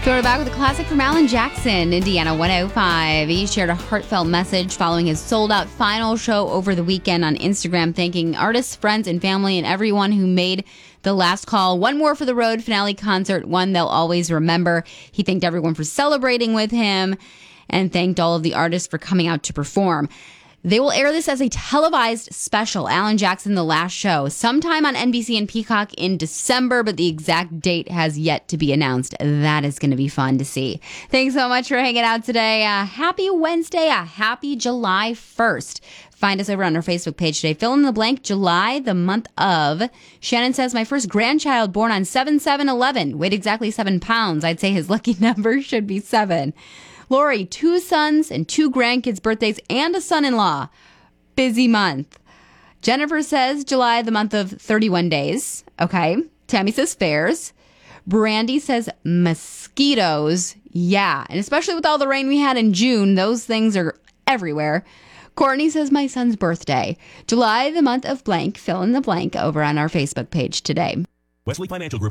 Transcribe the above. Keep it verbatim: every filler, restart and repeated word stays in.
Throw it back with a classic from Alan Jackson, Indiana one oh five. He shared a heartfelt message following his sold-out final show over the weekend on Instagram, thanking artists, friends, and family, and everyone who made the last call. One more for the road finale concert, one they'll always remember. He thanked everyone for celebrating with him and thanked all of the artists for coming out to perform. They will air this as a televised special, Alan Jackson, The Last Show, sometime on N B C and Peacock in December, but the exact date has yet to be announced. That is going to be fun to see. Thanks so much for hanging out today. Uh, happy Wednesday, a happy July first. Find us over on our Facebook page today. Fill in the blank, July, the month of. Shannon says, my first grandchild born on seven seven eleven, weighed exactly seven pounds. I'd say his lucky number should be seven. Lori, two sons and two grandkids' birthdays and a son-in-law. Busy month. Jennifer says July, the month of thirty-one days. Okay. Tammy says fairs. Brandy says mosquitoes. Yeah. And especially with all the rain we had in June, those things are everywhere. Courtney says my son's birthday. July, the month of blank. Fill in the blank over on our Facebook page today. Wesley Financial Group.